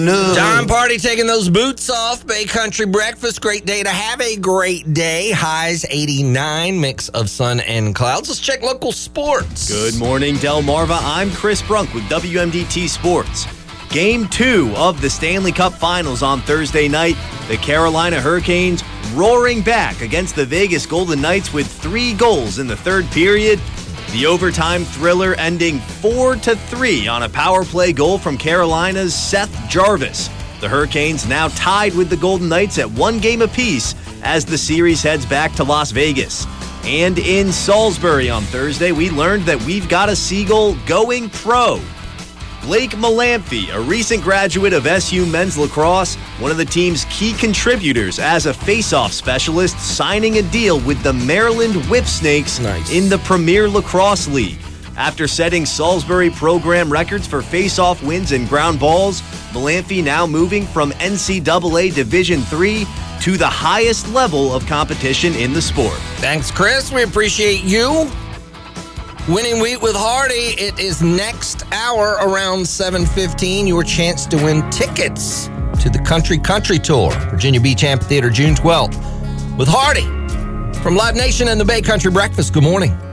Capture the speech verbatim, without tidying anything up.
No. John Party taking those boots off. Bay Country Breakfast. Great day to have a great day. Highs eighty-nine. Mix of sun and clouds. Let's check local sports. Good morning, Delmarva. I'm Chris Brunk with W M D T Sports. Game two of the Stanley Cup Finals on Thursday night. The Carolina Hurricanes roaring back against the Vegas Golden Knights with three goals in the third period. The overtime thriller ending four to three on a power play goal from Carolina's Seth Jarvis. The Hurricanes now tied with the Golden Knights at one game apiece as the series heads back to Las Vegas. And in Salisbury on Thursday, we learned that we've got a Seagull going pro. Blake Malamphy, a recent graduate of S U men's lacrosse, one of the team's key contributors as a face-off specialist, signing a deal with the Maryland Whipsnakes nice. in the Premier Lacrosse League. After setting Salisbury program records for face-off wins and ground balls, Malamphy now moving from N C double A Division three to the highest level of competition in the sport. Thanks, Chris. We appreciate you. Winning Wheat with Hardy. It is next hour around seven fifteen. Your chance to win tickets to the Country Country Tour, Virginia Beach Amphitheater, June twelfth. With Hardy from Live Nation and the Bay Country Breakfast. Good morning.